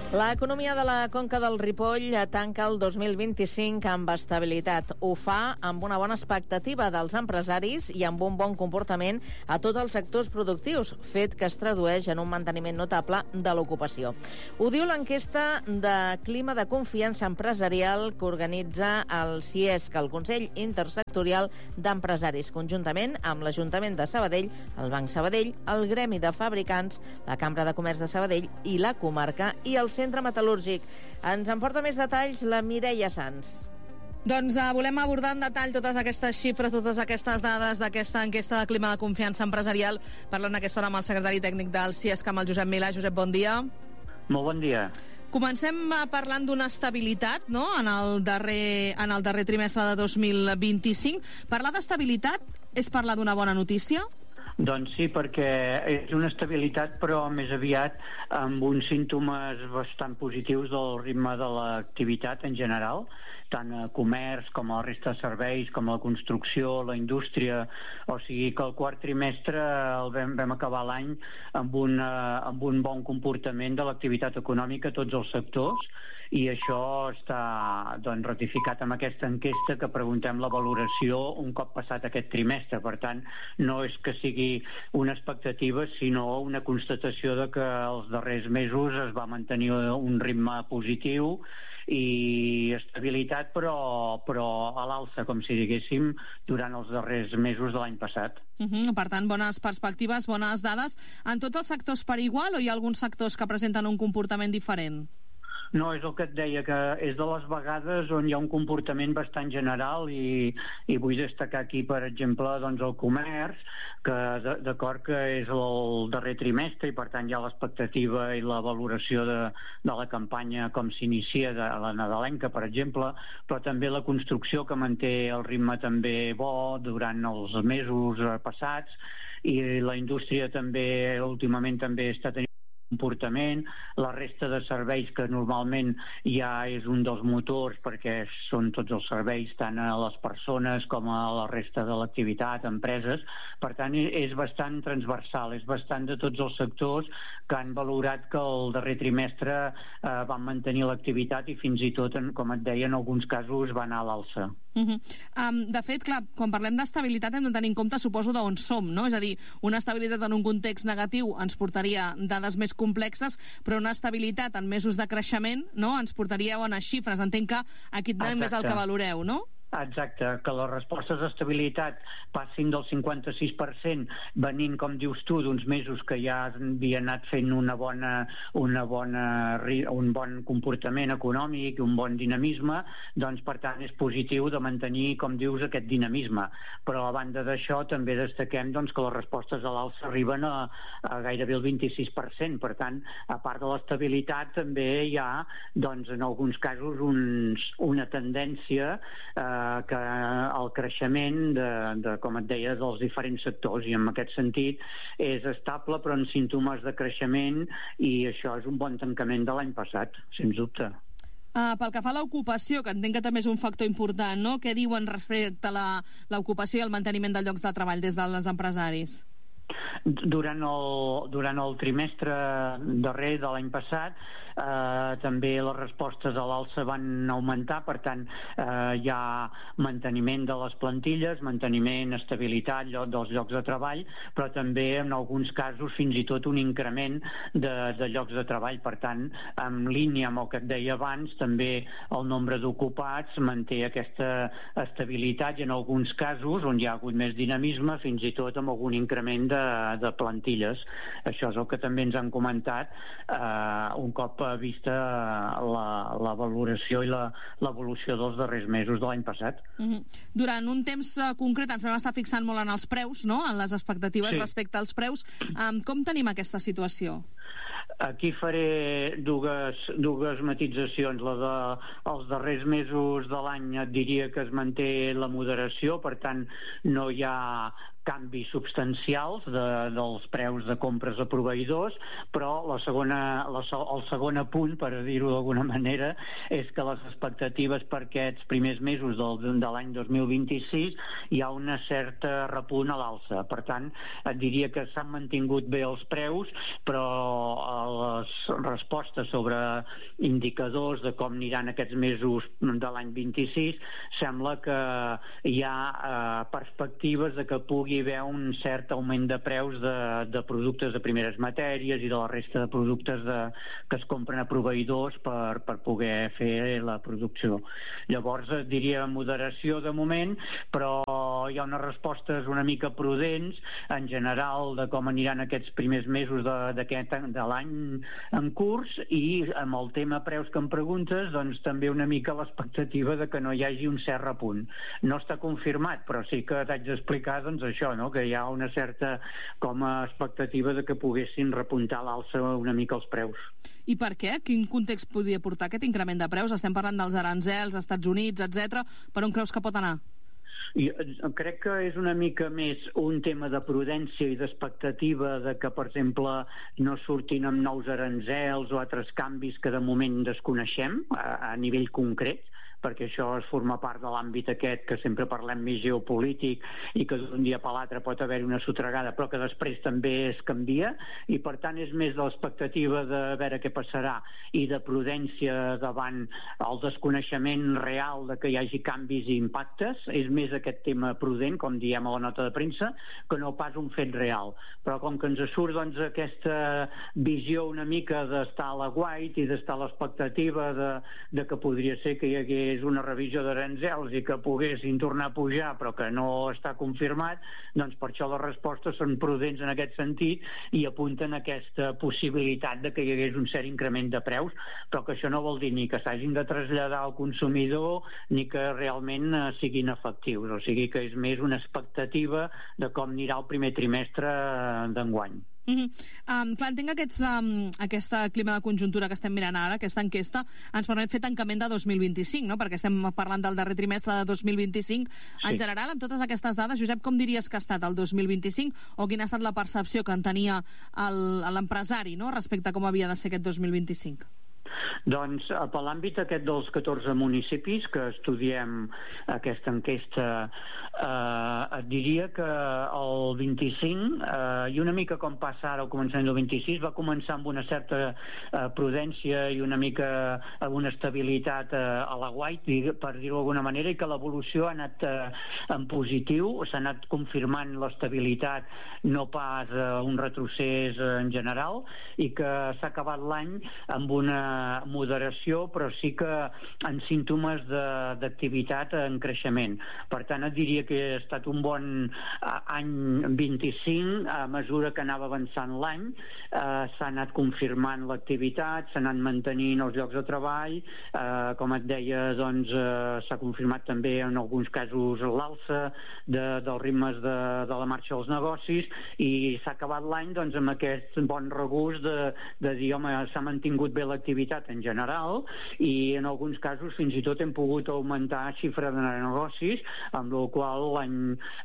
L'economia de la Conca del Ripoll tanca el 2025 amb estabilitat. Ho fa amb una bona expectativa dels empresaris i amb un bon comportament a tots els sectors productius, fet que es tradueix en un manteniment notable de l'ocupació. Ho diu l'enquesta de clima de confiança empresarial que organitza el CIESC, el Consell Intersectorial d'Empresaris, conjuntament amb l'Ajuntament de Sabadell, el Banc Sabadell, el Gremi de Fabricants, la Cambra de Comerç de Sabadell i la comarca i el Centre Metal·lúrgic. Ens en porta més detalls la Mireia Sans. Doncs volem abordar en detall totes aquestes xifres, totes aquestes dades d'aquesta enquesta de clima de confiança empresarial. Parlant aquesta hora amb el secretari tècnic del CIESC, amb el Josep Milà. Josep, bon dia. Molt bon dia. Comencem parlant d'una estabilitat, no?, en el darrer trimestre de 2025. Parlar d'estabilitat és parlar d'una bona notícia? Doncs sí, perquè és una estabilitat, però més aviat amb uns símptomes bastant positius del ritme de l'activitat en general, tant a comerç com a la resta de serveis, com a la construcció, la indústria. O sigui que el quart trimestre vam acabar l'any amb un bon comportament de l'activitat econòmica a tots els sectors, i això està ratificat amb aquesta enquesta que preguntem la valoració un cop passat aquest trimestre. Per tant, no és que sigui una expectativa, sinó una constatació de que els darrers mesos es va mantenir un ritme positiu i estabilitat, però a l'alça, com si diguéssim, durant els darrers mesos de l'any passat. Per tant, bones perspectives, bones dades. En tots els sectors per igual o hi ha alguns sectors que presenten un comportament diferent? No, és el que et deia, que és de les vegades on hi ha un comportament bastant general i vull destacar aquí, per exemple, el comerç, que d'acord que és el darrer trimestre i per tant hi ha l'expectativa i la valoració de la campanya com s'inicia de la nadalenca, per exemple, però també la construcció, que manté el ritme també bo durant els mesos passats, i la indústria també últimament també està tenint comportament, la resta de serveis, que normalment ja és un dels motors perquè són tots els serveis tant a les persones com a la resta de l'activitat, empreses. Per tant, és bastant transversal, és bastant de tots els sectors que han valorat que el darrer trimestre van mantenir l'activitat i fins i tot, com et deia, en alguns casos va anar a l'alça. De fet, clar, quan parlem d'estabilitat hem de tenir en compte, suposo, d'on som, no? És a dir, una estabilitat en un context negatiu ens portaria dades més complexes, però una estabilitat en mesos de creixement, no?, ens portaria bones xifres. Entenc que aquí també és el que valoreu, no? Exacte, que les respostes d'estabilitat passin del 56% venint, com dius tu, d'uns mesos que ja havia anat fent un bon comportament econòmic, un bon dinamisme, doncs per tant és positiu de mantenir, com dius, aquest dinamisme. Però a banda d'això també destaquem que les respostes a l'alça arriben a gairebé el 26%. Per tant, a part de l'estabilitat, també hi ha en alguns casos una tendència que el creixement com et deia, dels diferents sectors, i en aquest sentit és estable però en símptomes de creixement, i això és un bon tancament de l'any passat, sens dubte. Pel que fa a l'ocupació, que entenc que també és un factor important, no? Què diuen respecte a l'ocupació i el manteniment de llocs de treball des dels empresaris? Durant el trimestre darrer de l'any passat també les respostes a l'alça van augmentar. Per tant, hi ha manteniment de les plantilles, manteniment, estabilitat dels llocs de treball, però també en alguns casos fins i tot un increment de llocs de treball. Per tant, en línia amb el que et deia abans, també el nombre d'ocupats manté aquesta estabilitat, i en alguns casos on hi ha hagut més dinamisme, fins i tot amb algun increment de plantilles. Això és el que també ens han comentat un cop vista la valoració i l'evolució dels darrers mesos de l'any passat. Durant un temps concret ens vam estar fixant molt en els preus, no?, en les expectatives respecte als preus. Com tenim aquesta situació? Aquí faré dues matitzacions. Els darrers mesos de l'any et diria que es manté la moderació, per tant no hi ha canvis substancials dels preus de compres a proveïdors, però el segon apunt, per dir-ho d'alguna manera, és que les expectatives per aquests primers mesos de l'any 2026 hi ha una certa repunt a l'alça. Per tant, et diria que s'han mantingut bé els preus, però les respostes sobre indicadors de com aniran aquests mesos de l'any 26, sembla que hi ha perspectives de que pugui haver un cert augment de preus de productes de primeres matèries i de la resta de productes que es compren a proveïdors per poder fer la producció. Llavors, diria moderació de moment, però hi ha unes respostes una mica prudents en general de com aniran aquests primers mesos de l'any en curs, i amb el tema preus que em preguntes, doncs també una mica l'expectativa de que no hi hagi un cert repunt. No està confirmat, però sí que t'haig d'explicar doncs això, no? Que hi ha una certa com a expectativa de que poguessin repuntar a l'alça una mica els preus. I per què? Quin context podria portar aquest increment de preus? Estem parlant dels aranzels, Estats Units, etc. Per on creus que pot anar? I crec que és una mica més un tema de prudència i d'expectativa de que, per exemple, no surtin amb nous aranzels o altres canvis que de moment desconeixem a nivell concret, perquè això es forma part de l'àmbit aquest que sempre parlem més geopolític i que d'un dia per l'altre pot haver-hi una sotragada, però que després també es canvia, i per tant és més de l'expectativa de veure què passarà i de prudència davant el desconeixement real de que hi hagi canvis i impactes. És més aquest tema prudent, com diem a la nota de premsa, que no pas un fet real. Però com que ens surt doncs aquesta visió una mica d'estar a la guait i d'estar a l'expectativa de que podria ser que hi hagués una revisió d'aranzels i que poguessin tornar a pujar però que no està confirmat, doncs per això les respostes són prudents en aquest sentit i apunten aquesta possibilitat de que hi hagués un cert increment de preus, però que això no vol dir ni que s'hagin de traslladar al consumidor ni que realment siguin efectius, o sigui que és més una expectativa de com anirà el primer trimestre d'enguany. Clar, entenc que aquesta clima de conjuntura que estem mirant ara, aquesta enquesta, ens permet fer tancament de 2025, no? Perquè estem parlant del darrer trimestre de 2025. En general, amb totes aquestes dades, Josep, com diries que ha estat el 2025 o quina ha estat la percepció que en tenia l'empresari, no?, respecte a com havia de ser aquest 2025? Doncs per l'àmbit aquest dels 14 municipis que estudiem aquesta enquesta, et diria que el 25, i una mica com passa ara al començament del 26, va començar amb una certa prudència i una mica amb una estabilitat a la guait, per dir-ho d'alguna manera, i que l'evolució ha anat en positiu, s'ha anat confirmant l'estabilitat, no pas un retrocés en general, i que s'ha acabat l'any amb una moderació, però sí que en símptomes d'activitat en creixement. Per tant, et diria que ha estat un bon any 25, a mesura que anava avançant l'any, s'ha anat confirmant l'activitat, s'ha anat mantenint els llocs de treball, com et deia, doncs s'ha confirmat també en alguns casos l'alça dels ritmes de la marxa dels negocis, i s'ha acabat l'any doncs amb aquest bon regust de dir, home, s'ha mantingut bé l'activitat en general, i en alguns casos fins i tot hem pogut augmentar xifra de negocis, amb la qual l'any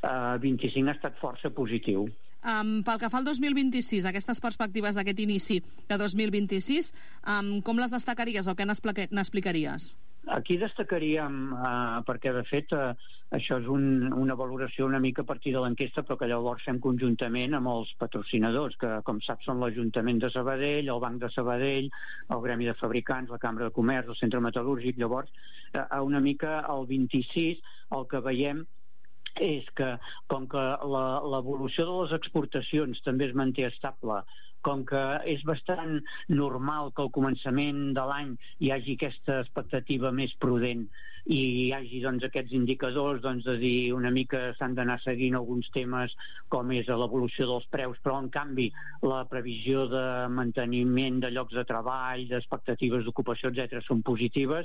25 ha estat força positiu. Pel que fa al 2026, aquestes perspectives d'aquest inici de 2026, com les destacaries o què n'explicaries? Aquí destacaríem, perquè de fet això és una valoració una mica a partir de l'enquesta, però que llavors fem conjuntament amb els patrocinadors, que com saps són l'Ajuntament de Sabadell, el Banc de Sabadell, el Gremi de Fabricants, la Cambra de Comerç, el Centre Metal·lúrgic. Llavors, una mica al 26 el que veiem és que com que l'evolució de les exportacions també es manté estable, com que és bastant normal que al començament de l'any hi hagi aquesta expectativa més prudent i hi hagi doncs aquests indicadors de dir una mica s'han d'anar seguint alguns temes com és l'evolució dels preus, però en canvi la previsió de manteniment de llocs de treball, d'expectatives d'ocupació, etc., són positives.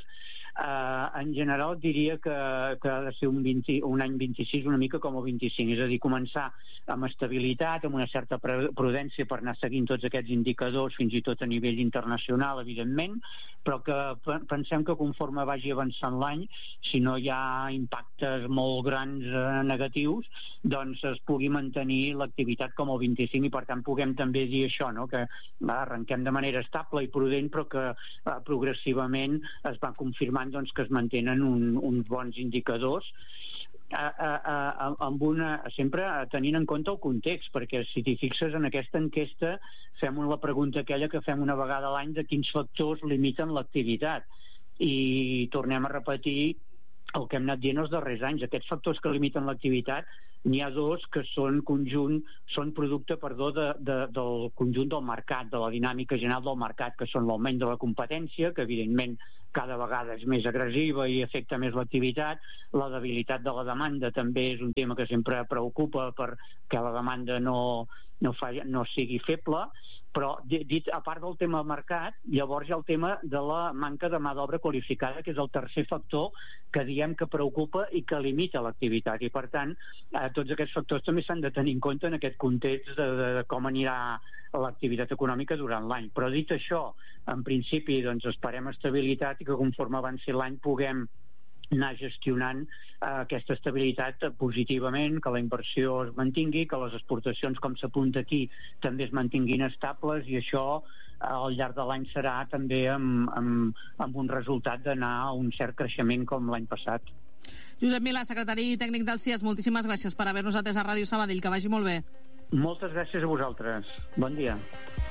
En general diria que ha de ser un any 26 una mica com el 25, és a dir, començar amb estabilitat, amb una certa prudència per anar seguint tots aquests indicadors, fins i tot a nivell internacional, evidentment, però que pensem que conforme vagi avançant l'any, si no hi ha impactes molt grans negatius, doncs es pugui mantenir l'activitat com el 25 i per tant puguem també dir això, no? Que arrenquem de manera estable i prudent, però que progressivament es va confirmant doncs, que es mantenen uns bons indicadors. sempre tenint en compte el context, perquè si t'hi fixes en aquesta enquesta fem la pregunta aquella que fem una vegada a l'any de quins factors limiten l'activitat, i tornem a repetir el que hem anat dient els darrers anys. Aquests factors que limiten l'activitat, n'hi ha dos que són producte del conjunt del mercat, de la dinàmica general del mercat, que són l'augment de la competència, que evidentment cada vegada és més agressiva i afecta més l'activitat. La debilitat de la demanda també és un tema que sempre preocupa perquè la demanda no sigui feble. Però, dit a part del tema del mercat, llavors hi ha el tema de la manca de mà d'obra qualificada, que és el tercer factor que diem que preocupa i que limita l'activitat. I, per tant, tots aquests factors també s'han de tenir en compte en aquest context de com anirà l'activitat econòmica durant l'any. Però, dit això, en principi, doncs, esperem estabilitat i que conforme avanci l'any puguem anar gestionant aquesta estabilitat positivament, que la inversió es mantingui, que les exportacions, com s'apunta aquí, també es mantinguin estables, i això al llarg de l'any serà també amb un resultat d'anar a un cert creixement com l'any passat. Josep Milà, secretari tècnic del CIES, moltíssimes gràcies per haver-nos atès a Ràdio Sabadell. Que vagi molt bé. Moltes gràcies a vosaltres. Bon dia.